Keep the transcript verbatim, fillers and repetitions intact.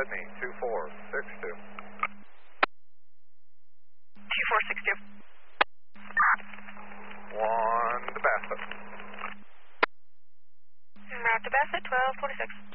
Sydney, two four six two. two four six two. one to Bassett. Route to Bassett, twelve forty-six.